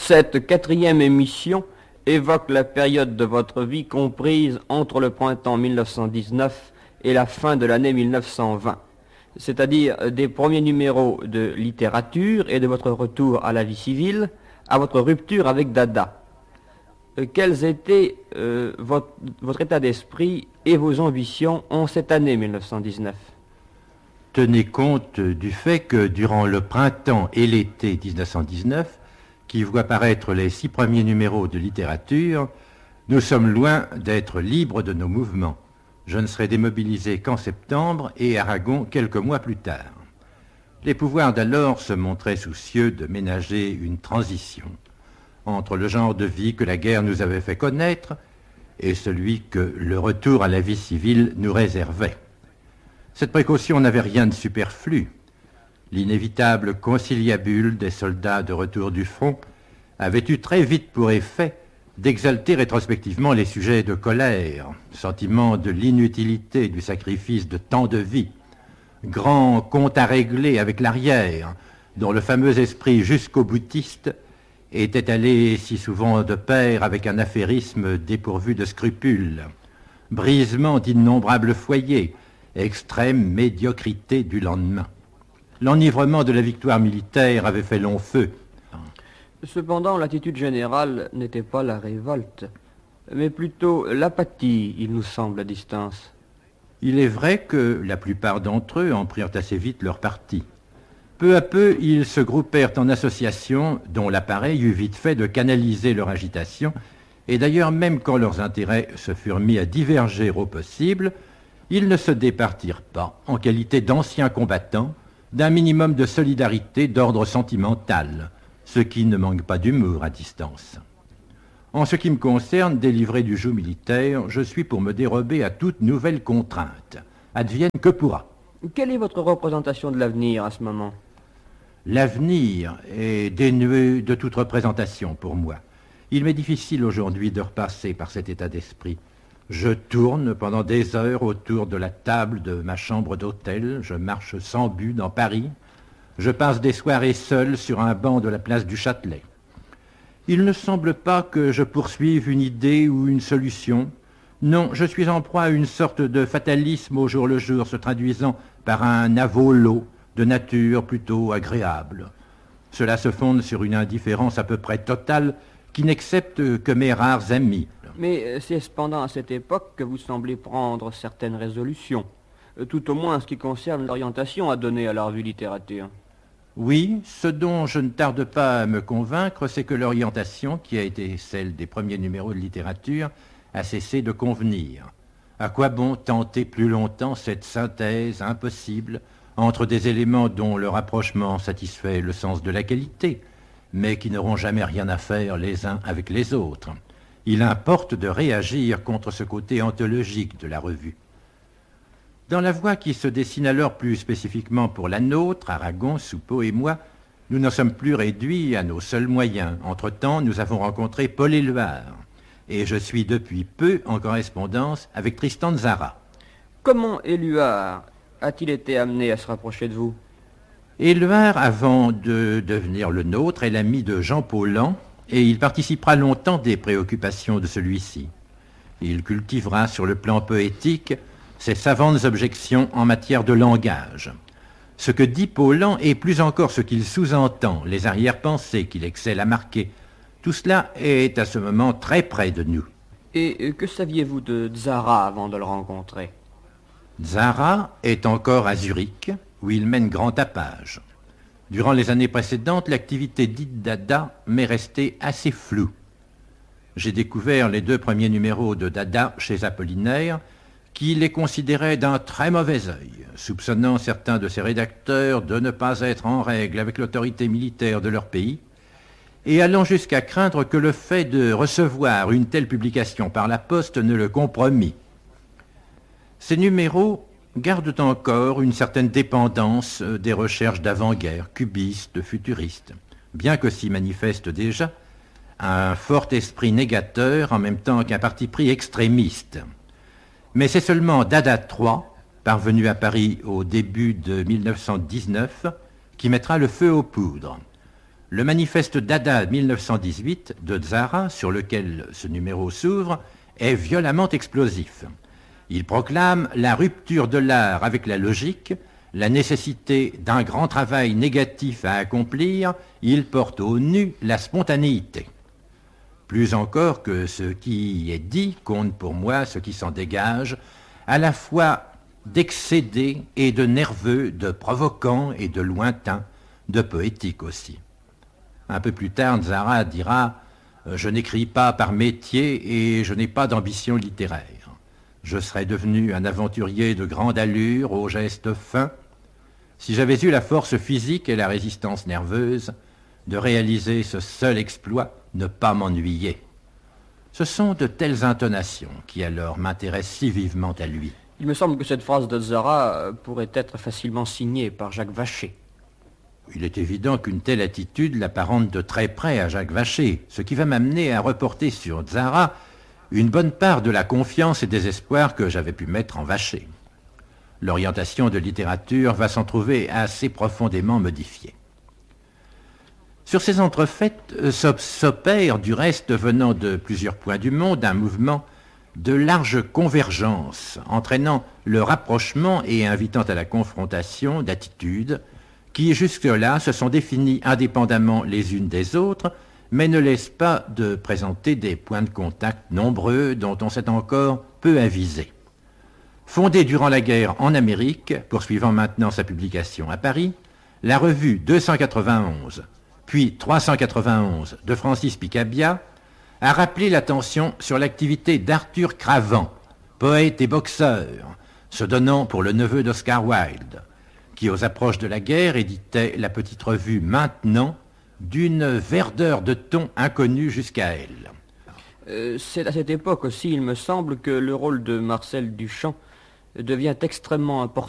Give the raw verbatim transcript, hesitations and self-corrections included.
Cette quatrième émission évoque la période de votre vie comprise entre le printemps mille neuf cent dix-neuf et la fin de l'année mille neuf cent vingt, c'est-à-dire des premiers numéros de littérature et de votre retour à la vie civile, à votre rupture avec Dada. Euh, quels étaient euh, votre, votre état d'esprit et vos ambitions en cette année mille neuf cent dix-neuf? Tenez compte du fait que durant le printemps et l'été mille neuf cent dix-neuf, qui voit paraître les six premiers numéros de littérature, nous sommes loin d'être libres de nos mouvements. Je ne serai démobilisé qu'en septembre et Aragon quelques mois plus tard. Les pouvoirs d'alors se montraient soucieux de ménager une transition entre le genre de vie que la guerre nous avait fait connaître et celui que le retour à la vie civile nous réservait. Cette précaution n'avait rien de superflu. L'inévitable conciliabule des soldats de retour du front avait eu très vite pour effet d'exalter rétrospectivement les sujets de colère, sentiment de l'inutilité du sacrifice de tant de vies, grand compte à régler avec l'arrière, dont le fameux esprit jusqu'au boutiste était allé si souvent de pair avec un affairisme dépourvu de scrupules, brisement d'innombrables foyers, extrême médiocrité du lendemain. L'enivrement de la victoire militaire avait fait long feu. Cependant, l'attitude générale n'était pas la révolte, mais plutôt l'apathie, il nous semble, à distance. Il est vrai que la plupart d'entre eux en prirent assez vite leur parti. Peu à peu, ils se groupèrent en associations dont l'appareil eut vite fait de canaliser leur agitation, et d'ailleurs même quand leurs intérêts se furent mis à diverger au possible, ils ne se départirent pas, en qualité d'anciens combattants, d'un minimum de solidarité d'ordre sentimental, ce qui ne manque pas d'humour à distance. En ce qui me concerne, délivré du joug militaire, je suis pour me dérober à toute nouvelle contrainte. Advienne que pourra. Quelle est votre représentation de l'avenir à ce moment? L'avenir est dénué de toute représentation pour moi. Il m'est difficile aujourd'hui de repasser par cet état d'esprit. Je tourne pendant des heures autour de la table de ma chambre d'hôtel, je marche sans but dans Paris, je passe des soirées seul sur un banc de la place du Châtelet. Il ne semble pas que je poursuive une idée ou une solution. Non, je suis en proie à une sorte de fatalisme au jour le jour, se traduisant par un avolo de nature plutôt agréable. Cela se fonde sur une indifférence à peu près totale qui n'accepte que mes rares amis. Mais c'est cependant à cette époque que vous semblez prendre certaines résolutions, tout au moins en ce qui concerne l'orientation à donner à la revue littérature. Oui, ce dont je ne tarde pas à me convaincre, c'est que l'orientation, qui a été celle des premiers numéros de littérature, a cessé de convenir. À quoi bon tenter plus longtemps cette synthèse impossible entre des éléments dont le rapprochement satisfait le sens de la qualité, mais qui n'auront jamais rien à faire les uns avec les autres? Il importe de réagir contre ce côté anthologique de la revue. Dans la voie qui se dessine alors plus spécifiquement pour la nôtre, Aragon, Soupeau et moi, nous n'en sommes plus réduits à nos seuls moyens. Entre-temps, nous avons rencontré Paul Éluard, et je suis depuis peu en correspondance avec Tristan Tzara. Comment Éluard a-t-il été amené à se rapprocher de vous? Éluard, avant de devenir le nôtre, est l'ami de Jean Paulhan, et il participera longtemps des préoccupations de celui-ci. Il cultivera sur le plan poétique ses savantes objections en matière de langage. Ce que dit Paulhan et plus encore ce qu'il sous-entend, les arrière-pensées qu'il excelle à marquer, tout cela est à ce moment très près de nous. Et que saviez-vous de Tzara avant de le rencontrer? Tzara est encore à Zurich, où il mène grand tapage. Durant les années précédentes, l'activité dite Dada m'est restée assez floue. J'ai découvert les deux premiers numéros de Dada chez Apollinaire, qui les considérait d'un très mauvais œil, soupçonnant certains de ses rédacteurs de ne pas être en règle avec l'autorité militaire de leur pays, et allant jusqu'à craindre que le fait de recevoir une telle publication par la poste ne le compromît. Ces numéros gardent encore une certaine dépendance des recherches d'avant-guerre, cubistes, futuristes, bien que s'y manifeste déjà un fort esprit négateur en même temps qu'un parti pris extrémiste. Mais c'est seulement Dada trois, parvenu à Paris au début de mille neuf cent dix-neuf, qui mettra le feu aux poudres. Le manifeste Dada mille neuf cent dix-huit de Tzara, sur lequel ce numéro s'ouvre, est violemment explosif. Il proclame la rupture de l'art avec la logique, la nécessité d'un grand travail négatif à accomplir, il porte au nu la spontanéité. Plus encore que ce qui y est dit, compte pour moi ce qui s'en dégage, à la fois d'excédé et de nerveux, de provoquant et de lointain, de poétique aussi. Un peu plus tard, Tzara dira « Je n'écris pas par métier et je n'ai pas d'ambition littéraire. Je serais devenu un aventurier de grande allure, aux gestes fins, si j'avais eu la force physique et la résistance nerveuse de réaliser ce seul exploit, ne pas m'ennuyer. » Ce sont de telles intonations qui alors m'intéressent si vivement à lui. Il me semble que cette phrase de Tzara pourrait être facilement signée par Jacques Vacher. Il est évident qu'une telle attitude l'apparente de très près à Jacques Vacher, ce qui va m'amener à reporter sur Tzara une bonne part de la confiance et des espoirs que j'avais pu mettre en Vacher. L'orientation de littérature va s'en trouver assez profondément modifiée. Sur ces entrefaites s'opère, du reste venant de plusieurs points du monde, un mouvement de large convergence, entraînant le rapprochement et invitant à la confrontation d'attitudes qui jusque-là se sont définies indépendamment les unes des autres, mais ne laissent pas de présenter des points de contact nombreux dont on sait encore peu aviser. Fondée durant la guerre en Amérique, poursuivant maintenant sa publication à Paris, la revue deux cent quatre-vingt-onze, puis trois cent quatre-vingt-onze de Francis Picabia, a rappelé l'attention sur l'activité d'Arthur Cravant, poète et boxeur, se donnant pour le neveu d'Oscar Wilde, qui aux approches de la guerre éditait la petite revue Maintenant, d'une verdeur de ton inconnue jusqu'à elle. Euh, c'est à cette époque aussi, il me semble, que le rôle de Marcel Duchamp devient extrêmement important.